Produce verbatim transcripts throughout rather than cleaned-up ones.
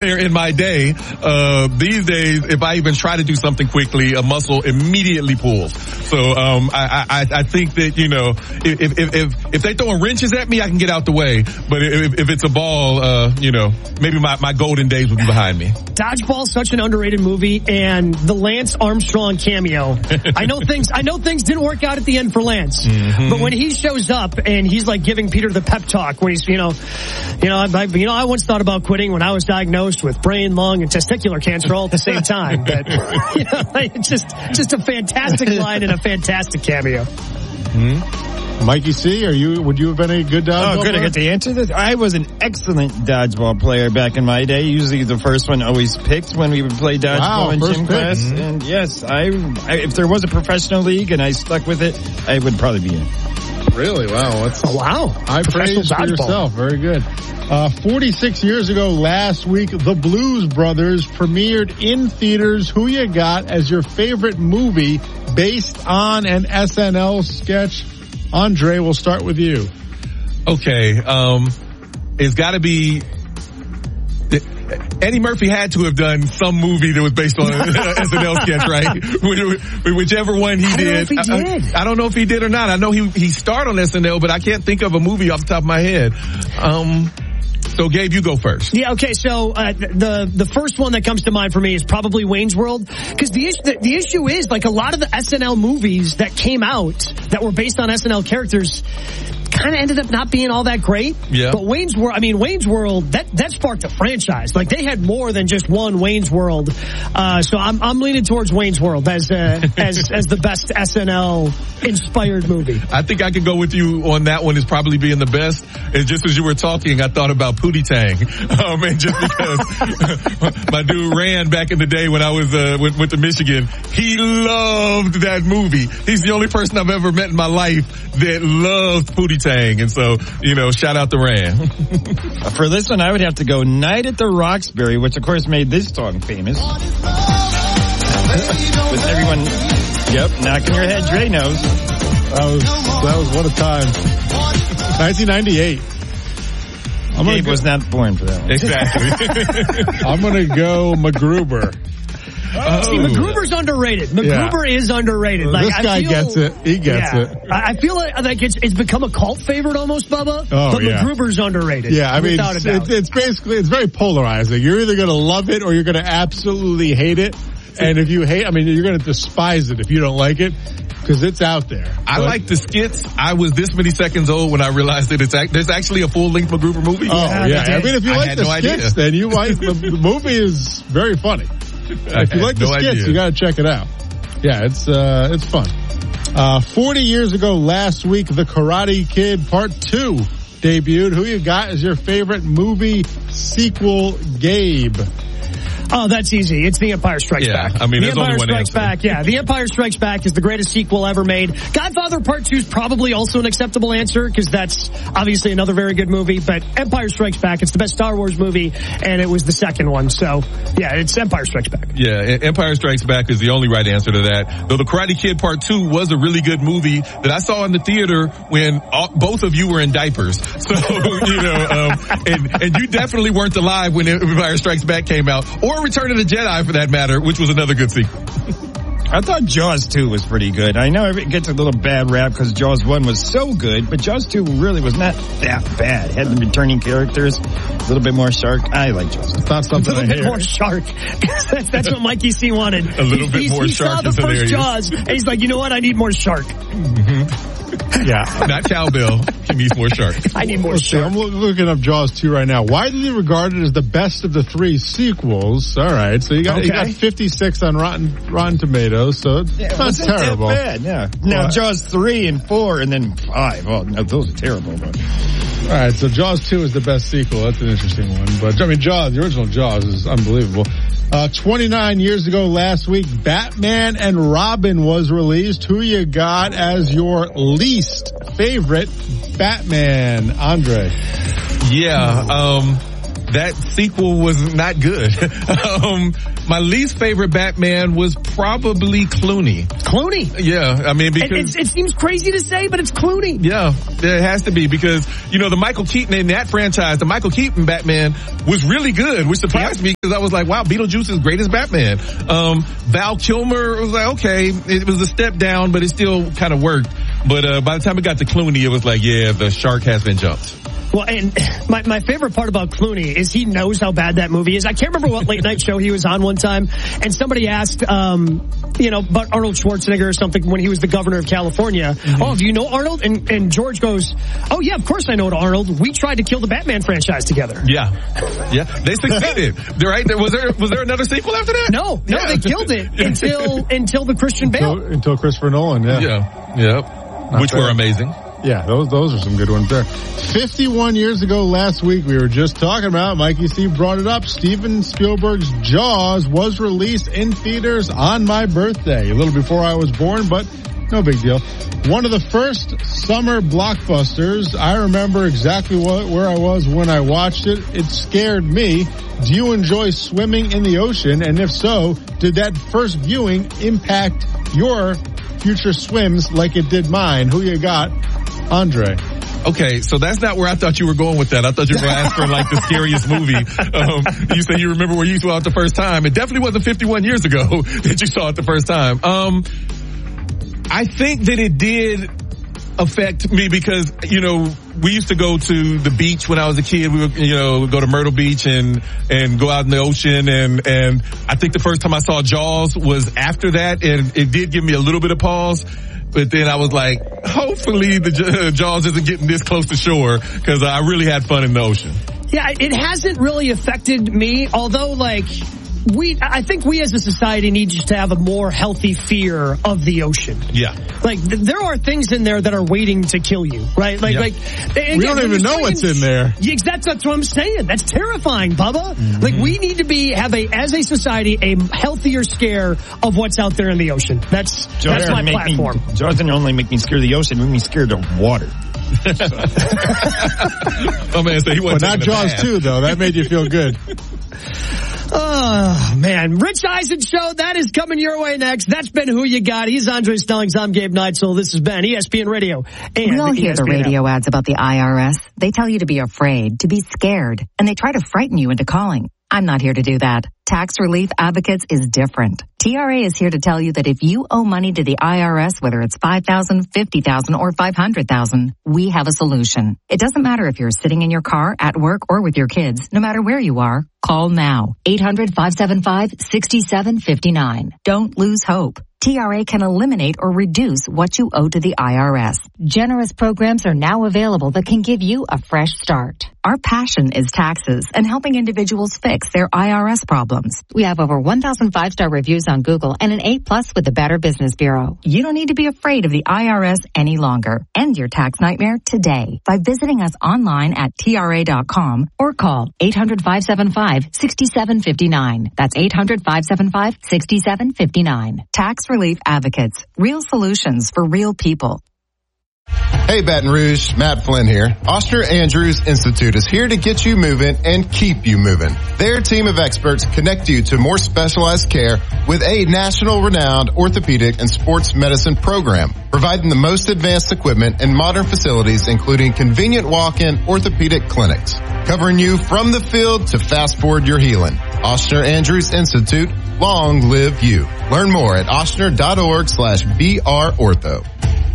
there in my day. Uh, these days, if I even try to do something quickly, a muscle immediately pulls. So, um, I, I, I think that, you know, if, if, if, if they throwing wrenches at me, I can get out the way. But if, if it's a ball, uh, you know, maybe my, my golden days will be behind me. Dodgeball's such an underrated movie, and the Lance Armstrong cameo. I know things, I know things didn't work out at the end for Lance, mm-hmm. but when he shows up and he's like giving Peter the pep talk, when he's, you know, you know, I, you know, I once thought about quitting when I was diagnosed with brain, lung, and testicular cancer all at the same time. But, you know, it's just, just a fantastic line and a fantastic cameo. Mm-hmm. Mikey C, are you? Would you have been a good dodgeball? Oh, good. player? I get to answer this. I was an excellent dodgeball player back in my day. Usually, the first one always picked when we would play dodgeball wow, in first gym pick. class. Mm-hmm. And yes, I, I if there was a professional league and I stuck with it, I would probably be in. Really? Wow. That's oh, wow. High praise for yourself. Very good. Uh, forty-six years ago last week, The Blues Brothers premiered in theaters. Who you got as your favorite movie based on an S N L sketch? Andre, we'll start with you. Okay. Um, it's gotta be, Eddie Murphy had to have done some movie that was based on an S N L sketch, right? Whichever one he I did. Don't know if he did. I, I don't know if he did or not. I know he he starred on S N L, but I can't think of a movie off the top of my head. Um, so Gabe, you go first. Yeah, okay, so uh, the the first one that comes to mind for me is probably Wayne's World, because the issue the, the issue is, like, a lot of the S N L movies that came out that were based on S N L characters kind of ended up not being all that great. Yeah. But Wayne's World, I mean, Wayne's World, that, that sparked a franchise. Like, they had more than just one Wayne's World. Uh, so I'm, I'm leaning towards Wayne's World as, uh, as, as the best S N L inspired movie. I think I could go with you on that one as probably being the best. And just as you were talking, I thought about Pootie Tang. Um, and just because my dude ran back in the day when I was, uh, went, went to Michigan, he loved that movie. He's the only person I've ever met in my life that loved Pootie Tang. And so, you know, shout out to Rand. For this one, I would have to go Night at the Roxbury, which of course made this song famous. With everyone, yep, knocking your head, Dre knows. That was, that was what a time. nineteen ninety-eight. I'm Gabe go, was not born for that one. Exactly. I'm going to go MacGruber. Oh. See, MacGruber's underrated. MacGruber yeah. is underrated. Like, this guy I feel, gets it. He gets yeah, it. I feel like, like it's, it's become a cult favorite almost, Bubba. Oh, but yeah. MacGruber's underrated. Yeah, I mean, it's, it's, it's basically, it's very polarizing. You're either going to love it or you're going to absolutely hate it. And if you hate, I mean, you're going to despise it if you don't like it, because it's out there. I but, like the skits. I was this many seconds old when I realized that it's act- there's actually a full-length MacGruber movie. Oh, yeah. yeah. I mean, if you I like the no skits, idea. then you like, the, the movie is very funny. I if you like the no skits, idea. you got to check it out. Yeah, it's, uh, it's fun. Uh, forty years ago last week, The Karate Kid Part two debuted. Who you got as your favorite movie sequel, Gabe? Oh, that's easy. It's The Empire Strikes yeah, Back. I mean, The there's Empire only one Strikes answer. Back, yeah. The Empire Strikes Back is the greatest sequel ever made. Godfather Part two is probably also an acceptable answer, because that's obviously another very good movie. But Empire Strikes Back, it's the best Star Wars movie, and it was the second one. So, yeah, it's Empire Strikes Back. Yeah, Empire Strikes Back is the only right answer to that. Though The Karate Kid Part two was a really good movie that I saw in the theater when all, both of you were in diapers. So, you know, um, and, and you definitely weren't alive when Empire Strikes Back came out, or Return of the Jedi, for that matter, which was another good sequel. I thought Jaws two was pretty good. I know it gets a little bad rap because Jaws one was so good, but Jaws two really was not that bad. Had the returning characters, a little bit more shark. I like Jaws. It's not something A little I bit hear. more shark. that's, that's what Mikey C wanted. A little bit he, more he shark saw the is first hilarious. Jaws, and he's like, you know what? I need more shark. Mm-hmm. Yeah. Not cowbell. He needs more shark. I need more Let's see, shark. I'm looking up Jaws two right now. Widely regarded as the best of the three sequels. All right, so you got Okay. you got fifty-six on Rotten Rotten Tomatoes, so it's Yeah, not wasn't terrible. That bad, yeah. Now Well, Jaws three and four and then five. Oh, no, those are terrible. But. All right, so Jaws two is the best sequel. That's an interesting one. But, I mean, Jaws, the original Jaws is unbelievable. Uh, twenty-nine years ago last week, Batman and Robin was released. Who you got as your least favorite Batman? Andre. Yeah, um, that sequel was not good. um, my least favorite Batman was probably Clooney. Clooney? Yeah, I mean, because... It, it seems crazy to say, but it's Clooney. Yeah, it has to be because, you know, the Michael Keaton in that franchise, the Michael Keaton Batman was really good, which surprised yeah. me because I was like, wow, Beetlejuice is great as Batman. Um, Val Kilmer was like, okay, it was a step down, but it still kind of worked. But uh, by the time it got to Clooney, it was like, yeah, the shark has been jumped. Well, and my, my favorite part about Clooney is he knows how bad that movie is. I can't remember what late night show he was on one time, and somebody asked, um, you know, about Arnold Schwarzenegger or something when he was the governor of California. Mm-hmm. Oh, do you know Arnold? And, and George goes, oh, yeah, of course I know Arnold. We tried to kill the Batman franchise together. Yeah. Yeah. They succeeded. Right? Was there, was there another sequel after that? No. No, yeah. They killed it until, until the Christian Bale. Until, until Christopher Nolan, yeah. Yeah. Yep. Not Which bad. Were amazing. Yeah, those those are some good ones there. fifty-one years ago last week, we were just talking about, Mikey C brought it up, Steven Spielberg's Jaws was released in theaters on my birthday, a little before I was born, but no big deal. One of the first summer blockbusters. I remember exactly what, where I was when I watched it. It scared me. Do you enjoy swimming in the ocean? And if so, did that first viewing impact your future swims like it did mine? Who you got? Andre. Okay, so that's not where I thought you were going with that. I thought you were going to ask for like the scariest movie. Um, you said you remember where you saw it the first time. It definitely wasn't fifty-one years ago that you saw it the first time. Um, I think that it did affect me because, you know, we used to go to the beach when I was a kid. We would, you know, go to Myrtle Beach and, and go out in the ocean. And, and I think the first time I saw Jaws was after that. And it did give me a little bit of pause. But then I was like, hopefully the Jaws isn't getting this close to shore because I really had fun in the ocean. Yeah, it hasn't really affected me, although like we, I think we as a society need to have a more healthy fear of the ocean. Yeah. Like th- there are things in there that are waiting to kill you, right? Like, yeah. like again, we don't even know what's in there. Yeah, that's, that's what I'm saying. That's terrifying, Bubba. Mm-hmm. Like we need to be have a as a society a healthier scare of what's out there in the ocean. That's Jaws that's my platform. Me, Jaws didn't only make me scared of the ocean, make me scared of water. Oh man, so he wasn't. Well, not Jaws two though. That made you feel good. Oh, man. Rich Eisen Show, that is coming your way next. That's been Who You Got. He's Andre Stallings. I'm Gabe Neitzel. This has been E S P N Radio. And we all hear E S P N the radio app. ads about the I R S. They tell you to be afraid, to be scared, and they try to frighten you into calling. I'm not here to do that. Tax Relief Advocates is different. T R A is here to tell you that if you owe money to the I R S, whether it's five thousand dollars, fifty thousand dollars, or five hundred thousand dollars, we have a solution. It doesn't matter if you're sitting in your car, at work, or with your kids. No matter where you are, call now. eight hundred, five seven five, six seven five nine. Don't lose hope. T R A can eliminate or reduce what you owe to the I R S. Generous programs are now available that can give you a fresh start. Our passion is taxes and helping individuals fix their I R S problems. We have over one thousand five-star reviews on Google and an A plus with the Better Business Bureau. You don't need to be afraid of the I R S any longer. End your tax nightmare today by visiting us online at T R A dot com or call eight hundred, five seven five, six seven five nine. That's eight hundred, five seven five, six seven five nine. Tax Relief Advocates. Real solutions for real people. Hey Baton Rouge, Matt Flynn here. Oshner Andrews Institute is here to get you moving and keep you moving. Their team of experts connect you to more specialized care with a national renowned orthopedic and sports medicine program, providing the most advanced equipment and modern facilities, including convenient walk-in orthopedic clinics, covering you from the field to fast forward your healing. Oshner Andrews Institute, long live you. Learn more at oshner.org slash BR Ortho.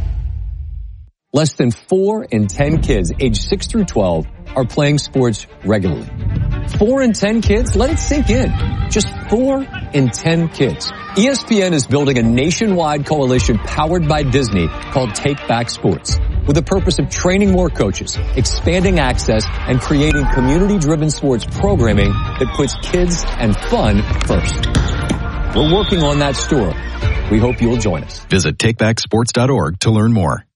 Less than four in ten kids aged six through twelve are playing sports regularly. Four in ten kids? Let it sink in. Just four in ten kids. E S P N is building a nationwide coalition powered by Disney called Take Back Sports, with the purpose of training more coaches, expanding access, and creating community-driven sports programming that puts kids and fun first. We're working on that story. We hope you'll join us. Visit take back sports dot org to learn more.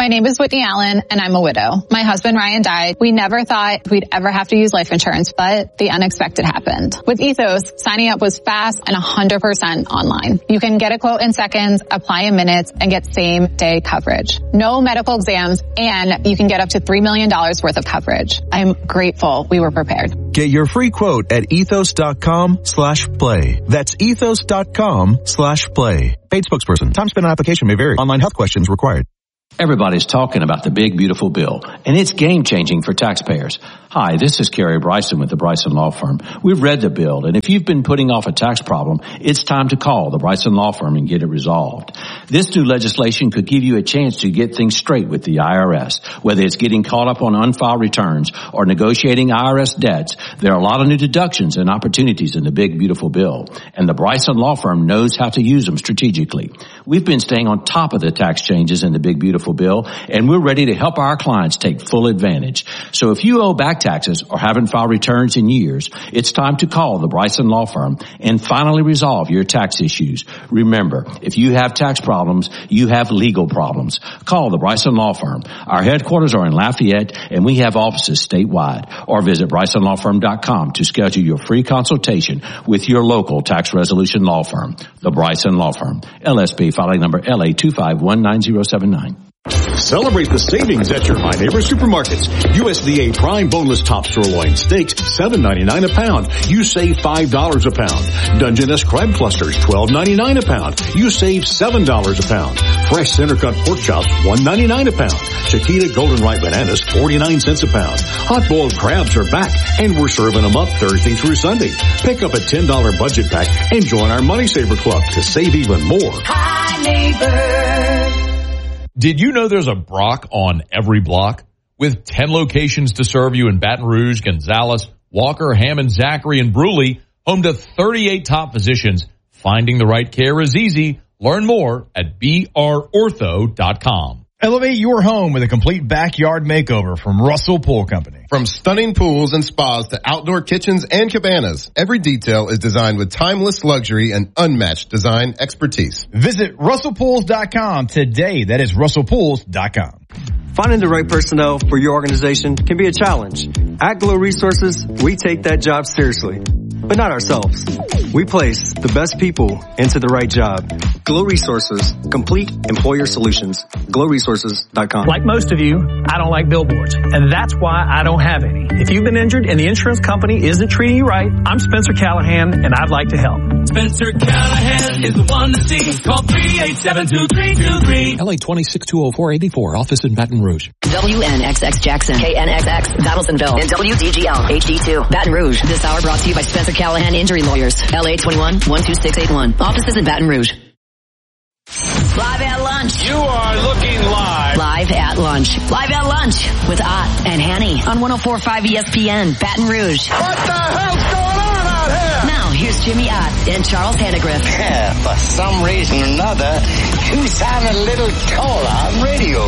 My name is Whitney Allen, and I'm a widow. My husband, Ryan, died. We never thought we'd ever have to use life insurance, but the unexpected happened. With Ethos, signing up was fast and one hundred percent online. You can get a quote in seconds, apply in minutes, and get same-day coverage. No medical exams, and you can get up to three million dollars worth of coverage. I'm grateful we were prepared. Get your free quote at ethos.com slash play. That's ethos.com slash play. Paid spokesperson. Time spent on application may vary. Online health questions required. Everybody's talking about the big, beautiful bill, and it's game-changing for taxpayers. Hi, this is Kerry Bryson with the Bryson Law Firm. We've read the bill, and if you've been putting off a tax problem, it's time to call the Bryson Law Firm and get it resolved. This new legislation could give you a chance to get things straight with the I R S. Whether it's getting caught up on unfiled returns or negotiating I R S debts, there are a lot of new deductions and opportunities in the big, beautiful bill, and the Bryson Law Firm knows how to use them strategically. We've been staying on top of the tax changes in the big, beautiful bill, and we're ready to help our clients take full advantage. So if you owe back taxes or haven't filed returns in years, it's time to call the Bryson Law Firm and finally resolve your tax issues. Remember, if you have tax problems, you have legal problems. Call the Bryson Law Firm. Our headquarters are in Lafayette, and we have offices statewide. Or visit bryson law firm dot com to schedule your free consultation with your local tax resolution law firm. The Bryson Law Firm. L S B filing number L A two five one nine zero seven nine. Celebrate the savings at your My Neighbor Supermarkets. U S D A Prime Boneless Top Sirloin Steaks, seven ninety-nine a pound. You save five dollars a pound. Dungeness Crab Clusters, twelve ninety-nine a pound. You save seven dollars a pound. Fresh Center Cut Pork Chops, one ninety-nine a pound. Chiquita Golden Ripe Bananas, forty-nine cents a pound. Hot Boiled Crabs are back, and we're serving them up Thursday through Sunday. Pick up a ten dollar budget pack and join our Money Saver Club to save even more. Hi, neighbor. Did you know there's a Brock on every block? With ten locations to serve you in Baton Rouge, Gonzales, Walker, Hammond, Zachary, and Bruley, home to thirty-eight top physicians, finding the right care is easy. Learn more at b r ortho dot com. Elevate your home with a complete backyard makeover from Russell Pool Company. From stunning pools and spas to outdoor kitchens and cabanas, every detail is designed with timeless luxury and unmatched design expertise. Visit russell pools dot com today. That is russell pools dot com. Finding the right personnel for your organization can be a challenge. At Glow Resources, we take that job seriously, but not ourselves. We place the best people into the right job. Glow Resources, complete employer solutions. glow resources dot com. Like most of you, I don't like billboards, and that's why I don't have any. If you've been injured and the insurance company isn't treating you right, I'm Spencer Callahan, and I'd like to help. Spencer Callahan is the one to see. Call three eight seven two three two three. L A twenty-six two oh four eighty-four, office in Baton Rouge. W N X X Jackson, K N X X Battlesonville, and W D G L H D two Baton Rouge. This hour brought to you by Spencer Callahan Injury Lawyers. L A twenty-one one two six eight one. Offices in Baton Rouge. Live at lunch. You are looking live. Live at lunch. Live at lunch with Ott and Hanny on one oh four point five E S P N, Baton Rouge. What the hell's going on out here? Now, here's Jimmy Ott and Charles Hannegriff. Yeah, for some reason or another, you sound a little taller on radio.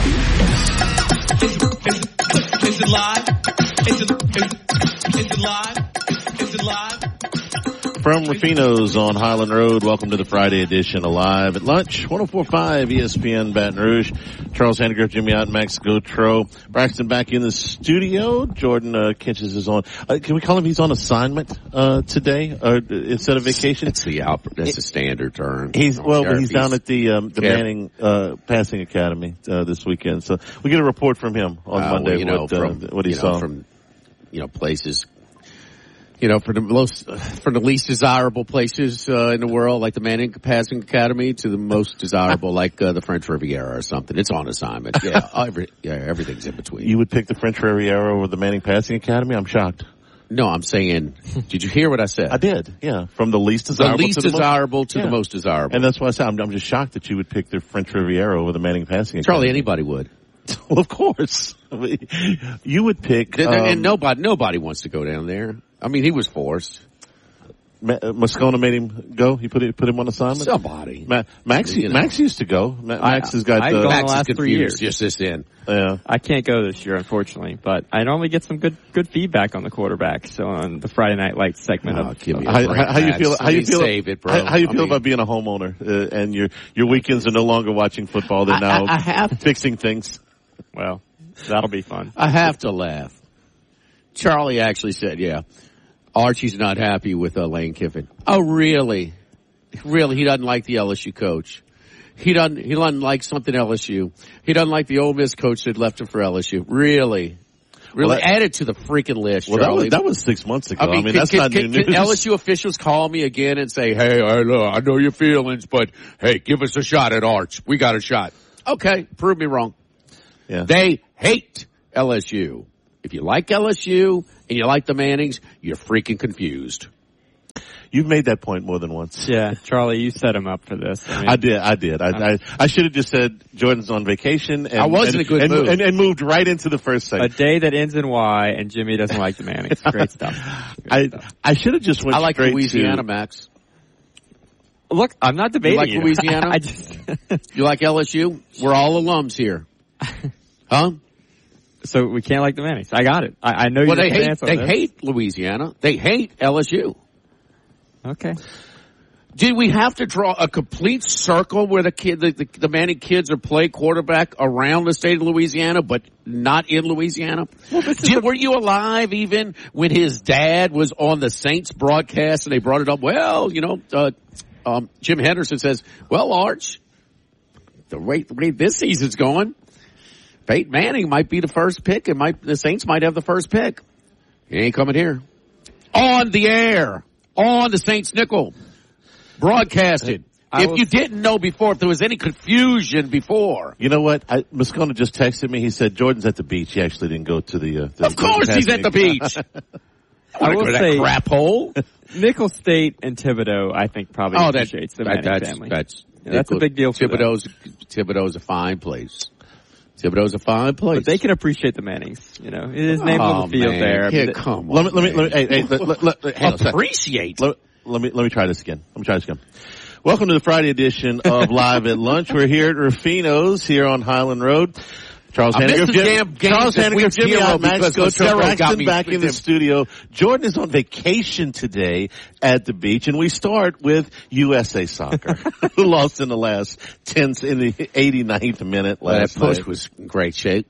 Is it live? Is it, is, is it live? Is it live? From Rufino's on Highland Road, welcome to the Friday edition of Live at Lunch, one oh four point five E S P N Baton Rouge. Charles Hannegriff, Jimmy Ott, Max Gautreaux. Braxton back in the studio. Jordan uh, Kinches is on. Uh, can we call him he's on assignment uh, today uh, instead of vacation? That's the Alpert, that's the standard term. He's well, sure, he's, he's down at the um, the yeah. Manning uh, Passing Academy uh, this weekend. So we get a report from him on uh, Monday well, you know, what, from, uh, what he you saw know, from you know places. You know, for the most, for the least desirable places uh, in the world, like the Manning Passing Academy, to the most desirable, like uh, the French Riviera or something. It's on assignment. Yeah, every, yeah, everything's in between. You would pick the French Riviera over the Manning Passing Academy? I'm shocked. No, I'm saying, did you hear what I said? I did, yeah. From the least desirable the least to the desirable most, to yeah. the most desirable. And that's why I said I'm, I'm just shocked that you would pick the French Riviera over the Manning Passing Academy. Charlie, anybody would. Well, of course. I mean, you would pick. And, um, and nobody, nobody wants to go down there. I mean, he was forced. Ma- Moscona made him go. He put it, put him on assignment. Somebody. Ma- Max, You know. Max used to go. Ma- Max I, has got. I've Uh, gone Max the last is three years. confused, just this in. Yeah. I can't go this year, unfortunately, but I normally get some good good feedback on the quarterback. So on the Friday Night Lights segment Oh, of, give me of a How, break, how, how you Max. feel? I How you mean, feel? Save it, bro. How, how you I feel mean- about being a homeowner uh, and your your weekends are no longer watching football? They're now I, I have fixing things. well, that'll be fun. I have to laugh. Charlie actually said, yeah, Archie's not happy with uh, Lane Kiffin. Oh, really? Really? He doesn't like the L S U coach. He doesn't, he doesn't like something L S U. He doesn't like the Ole Miss coach that left him for L S U. Really? Really? Well, that- Add it to the freaking list, Well, that Charlie. was that was six months ago. I mean, can, that's can, not can, new can news. L S U officials call me again and say, hey, I know, I know your feelings, but hey, give us a shot at Arch. We got a shot. Okay, prove me wrong. Yeah. They hate L S U. If you like L S U and you like the Mannings, you're freaking confused. You've made that point more than once. Yeah, Charlie, you set him up for this. I, mean, I did. I did. I I, I should have just said Jordan's on vacation. And, I was in and, a good and, mood. and, and moved right into the first a segment. day that ends in Y, and Jimmy doesn't like the Mannings. Great stuff. Great I stuff. I should have just went I like straight Louisiana, to, Max. Look, I'm not debating. You like you. Louisiana? I just You like L S U? We're all alums here. Huh? so we can't like the Mannings. I got it. I, I know Well, your they hate, stance on they this. hate Louisiana. They hate L S U. Okay. Did we have to draw a complete circle where the kid, the, the, the Manning kids are play quarterback around the state of Louisiana, but not in Louisiana? Did, were you alive even when his dad was on the Saints broadcast and they brought it up? Well, you know, uh, um, Jim Henderson says, well, Arch, the rate, the rate this season's going, Peyton Manning might be the first pick and might, the Saints might have the first pick. He ain't coming here. On the air. On the Saints nickel. Broadcasted. I If will- you didn't know before, if there was any confusion before. You know what? I, Moscona just texted me. He said Jordan's at the beach. He actually didn't go to the. Uh, the Of course he's at the beach. I will Go to that say, crap hole. Nickel State and Thibodeau, I think, probably Oh, that, appreciates the that, Manning that's, family. that's, Yeah, that's a big deal for them. Thibodeau's, Thibodeau's a fine place. Thibodeau's a fine place. But they can appreciate the Mannings. You know, his name's Oh, on the field man. there. Yeah, But- come Let on. me, let me, let me, hey, hey, let, let, let, let- hang on a second. Appreciate. Let, let me, let me try this again. Let me try this again. Welcome to the Friday edition of Live at Lunch. We're here at Rufino's here on Highland Road. Charles I missed Hanniger, the Jim- damn game Charles this Hanniger, week, Jimmy zero, out, Max because Gotra, Lucero got Braxton me back in the freaking- studio. Jordan is on vacation today at the beach, and we start with U S A Soccer, who lost in the last ten, in the eighty-ninth minute Well, that last push night. was in great shape.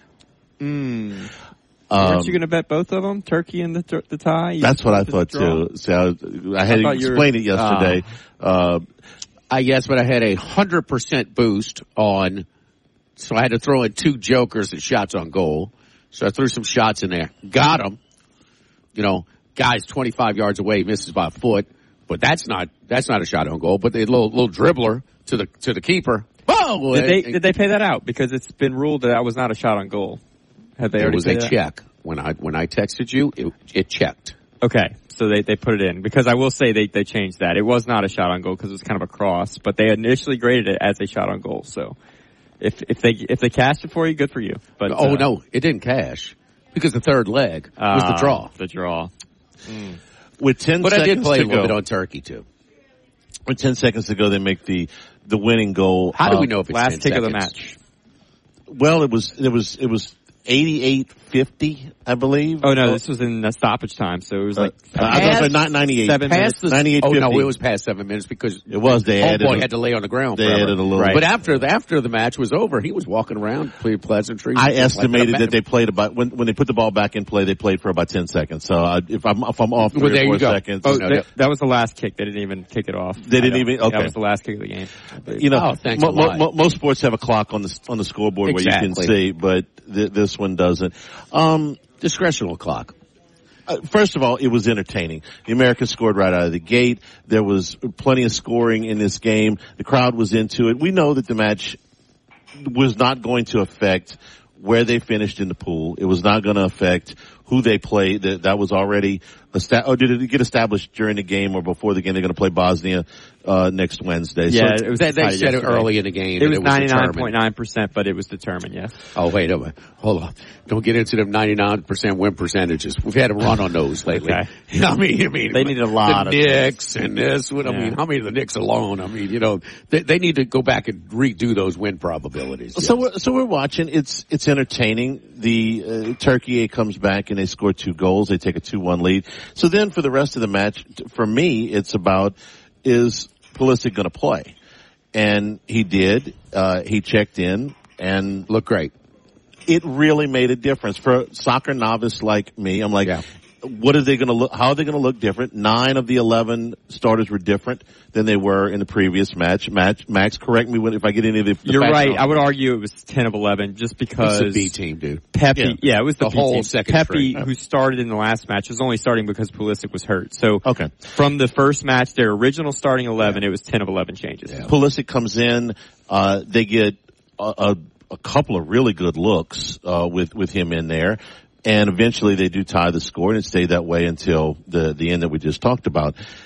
Mm. Um, Aren't you going to bet both of them? Turkey and the the tie? You That's what I just thought draw? too. See, I, was- I had I to thought you were- explain it yesterday. Uh, I guess, but I had a hundred percent boost on, so I had to throw in two jokers and shots on goal. So I threw some shots in there. Got them. You know, guy's twenty-five yards away, misses by a foot, but that's not, that's not a shot on goal, but the little, little dribbler to the, to the keeper. Oh! Did they did they pay that out? Because it's been ruled that that was not a shot on goal. Have they There already was a paid that? check. When I, when I texted you, it, it checked. Okay, so they they put it in because I will say they they changed that. It was not a shot on goal because it was kind of a cross, but they initially graded it as a shot on goal. So if if they if they cashed it for you, good for you. But oh uh, no, it didn't cash because the third leg was the uh, draw. The draw. Mm. with ten But I seconds did play to a little go, bit on Turkey too. with ten seconds to go, they make the the winning goal. How do we Um, know if it's Last ten kick of the seconds? match. Well, it was it was it was eighty-eight fifty, I believe. Oh no, this was in uh, stoppage time, so it was like Uh, I thought it was not ninety-eight. seven Past minutes. the, ninety-eight oh no, fifty. it was past seven minutes because It was. They added. Homeboy a- had to lay on the ground. They forever. added a little. But after the after the match was over, he was walking around, pretty pleasantries. I like estimated a- that they played about when when they put the ball back in play, they played for about ten seconds. So uh, if I'm if I'm off three Well, there or four you go. seconds, Oh, you know, that, that was the last kick. They didn't even kick it off. They didn't I even- know. okay. That was the last kick of the game. you know, Oh, thanks mo- a lot. mo- mo- most sports have a clock on the on the scoreboard where you can Exactly. see, but th- this one doesn't. Um, discretional clock. Uh, first of all, it was entertaining. The Americans scored right out of the gate. There was plenty of scoring in this game. The crowd was into it. We know that the match was not going to affect where they finished in the pool. It was not going to affect who they played. That, that was already esta- or did it get established during the game or before the game? They're going to play Bosnia uh, next Wednesday. Yeah, so it was they, they decided said it yesterday. early in the game. It was and ninety-nine point nine percent, but it was determined, yes. Oh, wait a minute. Hold on. Don't get into them ninety-nine percent win percentages. We've had a run on those lately. Okay. I mean, I mean, they need a lot the of Knicks things. and this. What, I Yeah. mean, how many of the Knicks alone? I mean, you know, they, they need to go back and redo those win probabilities. Yes. So, we're, so we're watching. It's it's entertaining. The uh, Turkey comes back and they score two goals. They take a two one lead. So then for the rest of the match, for me, it's about is Pulisic going to play? And he did. Uh, he checked in and looked great. It really made a difference for a soccer novice like me. I'm like, yeah. What are they going to look? How are they going to look different? Nine of the eleven starters were different than they were in the previous match. Match, Max, correct me when, if I get any of the. the You're right. wrong. I would argue it was ten of eleven, just because it's the B team, dude. Pepe, Yeah. yeah, it was the, The B whole team. second Pepe, string. who started in the last match, was only starting because Pulisic was hurt. So okay, from the first match, their original starting eleven, it was ten of eleven changes. Yeah. Pulisic comes in. Uh, they get a, a, a couple of really good looks uh, with with him in there. And eventually they do tie the score, and it stayed that way until the, the end that we just talked about.